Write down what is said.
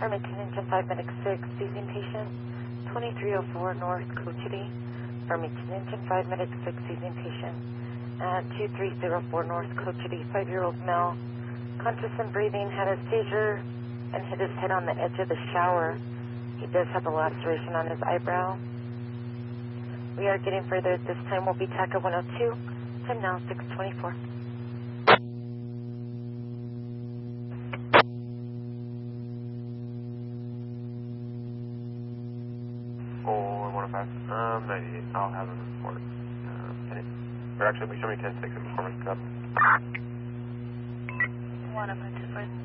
Farmington to 5 Medic 6, seizing patient 2304 North Cochiti. Farmington to 5 Medic 6, seizing patient at 2304 North Cochiti, 5-year-old male, conscious and breathing, had a seizure and hit his head on the edge of the shower. He does have a laceration on his eyebrow. We are getting further at this time. We'll be TACA 102, time now 6:24. 98. I'll have him report. Or actually, we show me 10-6 in performance cup. 1 up to 2